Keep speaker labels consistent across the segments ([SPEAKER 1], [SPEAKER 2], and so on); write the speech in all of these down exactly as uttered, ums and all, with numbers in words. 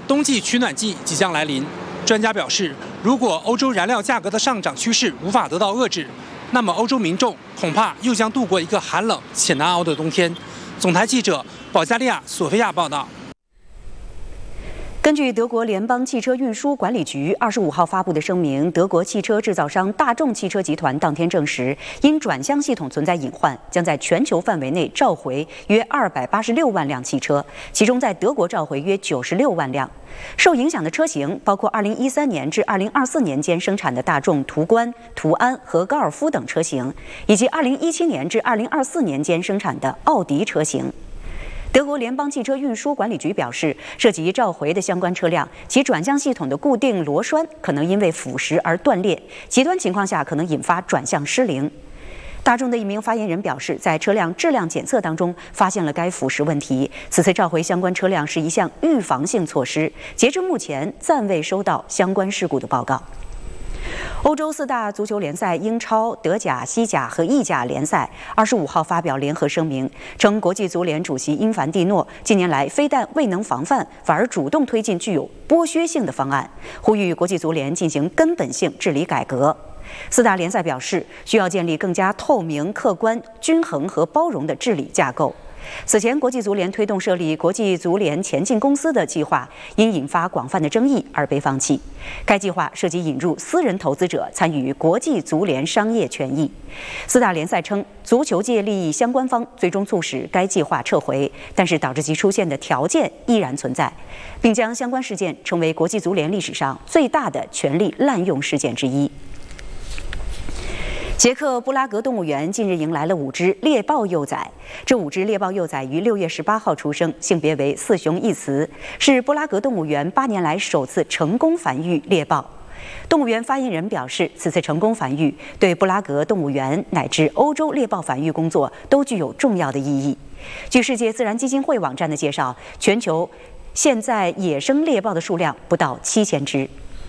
[SPEAKER 1] 冬季取暖季即将来临，专家表示，如果欧洲燃料价格的上涨趋势无法得到遏制，那么欧洲民众恐怕又将度过一个寒冷且难熬的冬天。总台记者保加利亚索菲亚报道。
[SPEAKER 2] 根据德国联邦汽车运输管理局二十五号发布的声明，德国汽车制造商大众汽车集团当天证实，因转向系统存在隐患，将在全球范围内召回约二百八十六万辆汽车，其中在德国召回约九十六万辆。受影响的车型包括二零一三年至二零二四年间生产的大众途观、途安和高尔夫等车型，以及二零一七年至二零二四年间生产的奥迪车型。德国联邦汽车运输管理局表示，涉及召回的相关车辆，其转向系统的固定螺栓可能因为腐蚀而断裂，极端情况下可能引发转向失灵。大众的一名发言人表示，在车辆质量检测当中发现了该腐蚀问题，此次召回相关车辆是一项预防性措施，截至目前暂未收到相关事故的报告。欧洲四大足球联赛英超、德甲、西甲和意甲联赛二十五号发表联合声明，称国际足联主席因凡蒂诺近年来非但未能防范，反而主动推进具有剥削性的方案，呼吁国际足联进行根本性治理改革。四大联赛表示，需要建立更加透明、客观、均衡和包容的治理架构。此前，国际足联推动设立国际足联前进公司的计划，因引发广泛的争议而被放弃。该计划涉及引入私人投资者参与国际足联商业权益。四大联赛称，足球界利益相关方最终促使该计划撤回，但是导致其出现的条件依然存在，并将相关事件称为国际足联历史上最大的权力滥用事件之一。捷克布拉格动物园近日迎来了五只猎豹幼崽，这五只猎豹幼崽于六月十八号出生，性别为四雄一雌，是布拉格动物园八年来首次成功繁育猎豹。动物园发言人表示，此次成功繁育对布拉格动物园乃至欧洲猎豹繁育工作都具有重要的意义。据世界自然基金会网站的介绍，全球现在野生猎豹的数量不到七千只。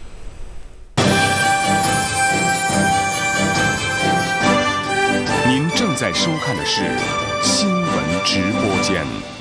[SPEAKER 3] 您正在收看的是新闻直播间。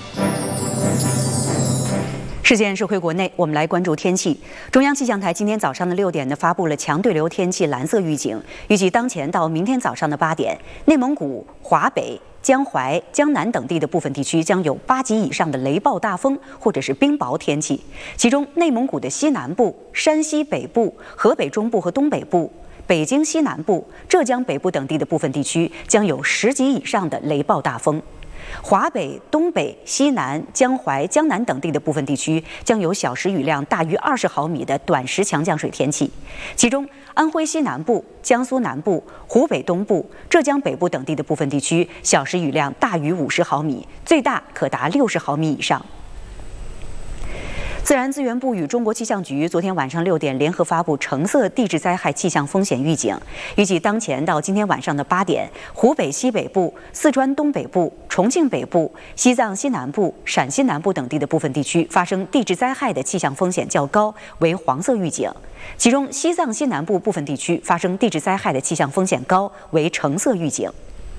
[SPEAKER 2] 事件说回国内，我们来关注天气。中央气象台今天早上的六点呢，发布了强对流天气蓝色预警，预计当前到明天早上的八点，内蒙古、华北、江淮、江南等地的部分地区将有八级以上的雷暴大风或者是冰雹天气，其中内蒙古的西南部、山西北部、河北中部和东北部、北京西南部、浙江北部等地的部分地区将有十级以上的雷暴大风。华北、东北、西南、江淮、江南等地的部分地区将有小时雨量大于二十毫米的短时强降水天气，其中安徽西南部、江苏南部、湖北东部、浙江北部等地的部分地区小时雨量大于五十毫米，最大可达六十毫米以上。自然资源部与中国气象局昨天晚上六点联合发布橙色地质灾害气象风险预警，预计当前到今天晚上的八点，湖北西北部、四川东北部、重庆北部、西藏西南部、陕西南部等地的部分地区发生地质灾害的气象风险较高，为黄色预警，其中西藏西南部部分地区发生地质灾害的气象风险高，为橙色预警。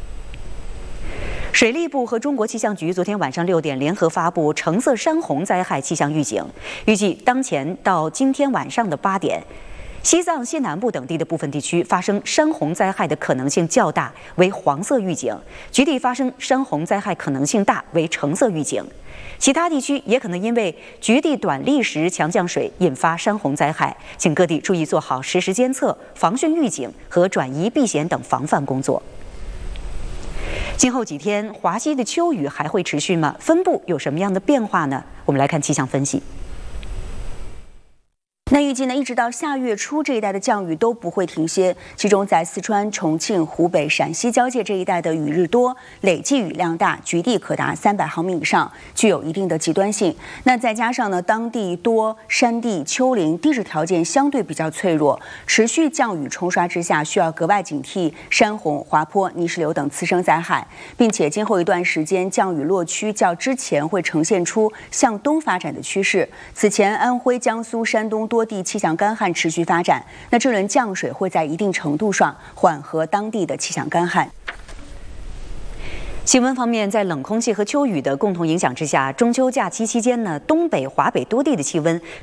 [SPEAKER 2] 水利部和中国气象局昨天晚上六点联合发布橙色山洪灾害气象预警，预计当前到今天晚上的八点，西藏西南部等地的部分地区发生山洪灾害的可能性较大，为黄色预警；局地发生山洪灾害可能性大，为橙色预警。其他地区也可能因为局地短砾石强降水引发山洪灾害，请各地注意做好实时监测、防汛预警和转移避险等防范工作。今后几天，华西的秋雨还会持续吗？分布有什么样的变化呢？我们来看气象分析。
[SPEAKER 4] 那预计呢，一直到下月初这一带的降雨都不会停歇。其中在四川、重庆、湖北、陕西交界这一带的雨日多，累计雨量大，局地可达三百毫米以上，具有一定的极端性。那再加上呢，当地多山地、丘陵，地质条件相对比较脆弱，持续降雨冲刷之下，需要格外警惕山洪、滑坡、泥石流等次生灾害，并且今后一段时间降雨落区较之前会呈现出向东发展的趋势。此前，安徽、江苏、山东多地气象干旱持续发展，那这轮降水会在一定程度上缓和当地的气象干旱。
[SPEAKER 2] 气温方面，在冷空气和秋雨的共同影响之下，中秋假期期间呢，东北、华北多地的气温